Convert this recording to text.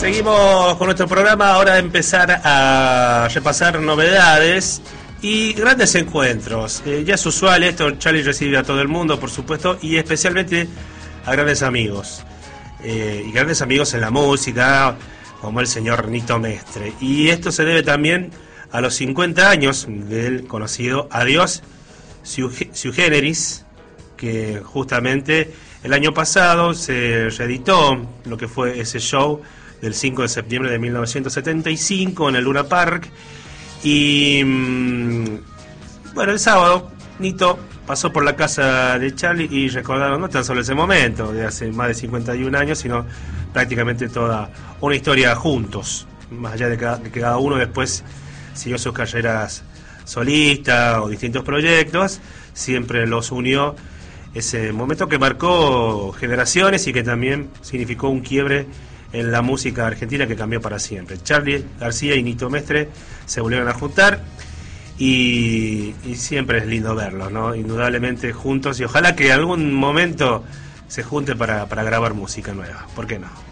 Seguimos con nuestro programa, ahora de empezar a repasar novedades y grandes encuentros. Ya es usual esto, Charlie recibe a todo el mundo, por supuesto, y especialmente a grandes amigos. Y grandes amigos en la música, como el señor Nito Mestre. Y esto se debe también a los 50 años del conocido Adiós Sui Generis, que justamente el año pasado se reeditó lo que fue ese show del 5 de septiembre de 1975 en el Luna Park. Y bueno, el sábado Nito pasó por la casa de Charlie y recordaron no tan solo ese momento de hace más de 51 años, sino prácticamente toda una historia juntos, más allá de que cada uno después siguió sus carreras solistas o distintos proyectos. Siempre los unió ese momento que marcó generaciones y que también significó un quiebre en la música argentina que cambió para siempre. Charly García y Nito Mestre se volvieron a juntar y siempre es lindo verlos, ¿no? Indudablemente juntos, y ojalá que en algún momento se junte para grabar música nueva. ¿Por qué no?